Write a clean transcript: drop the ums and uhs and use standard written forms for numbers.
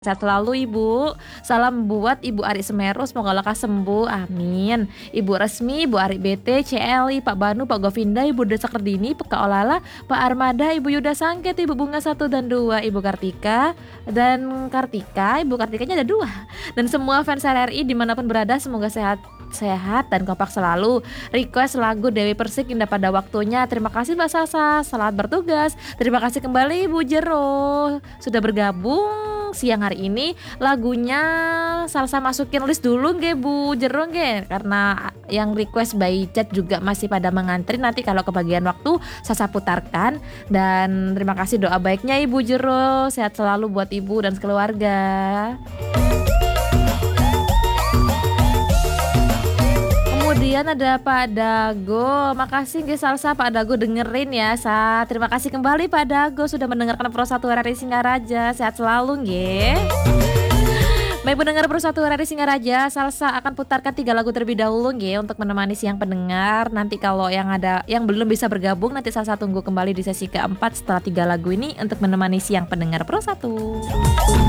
Sehat selalu Ibu. Salam buat Ibu Ari Semeru, semoga lekas sembuh, amin. Ibu Resmi, Ibu Ari BT, CLI, Pak Banu, Pak Govinda, Ibu Desa Kerdini, Pak Olala, Pak Armada, Ibu Yuda Sangket, Ibu Bunga 1 dan 2, Ibu Kartika dan Kartika, Ibu Kartikanya ada 2. Dan semua fans RRI dimanapun berada, semoga sehat dan kompak selalu. Request lagu Dewi Persik Indah Pada Waktunya. Terima kasih Mbak Sasa, selamat bertugas. Terima kasih kembali Ibu Jero sudah bergabung siang hari ini. Lagunya Salsa masukin list dulu nggih Bu Jero nggih, karena yang request by chat juga masih pada mengantri. Nanti kalau kebagian waktu Sasa putarkan. Dan terima kasih doa baiknya Ibu Jero, sehat selalu buat Ibu dan sekeluarga. Kemudian ada Pak Dago, makasih nggih Salsa Pak Dago dengerin ya Terima kasih kembali Pak Dago sudah mendengarkan Pro 1 RRI Singaraja, sehat selalu nggih. Baik pendengar Pro 1 RRI Singaraja, Salsa akan putarkan 3 lagu terlebih dahulu nggih untuk menemani siang pendengar. Nanti kalau yang belum bisa bergabung, nanti Salsa tunggu kembali di sesi keempat setelah 3 lagu ini untuk menemani siang pendengar Pro 1.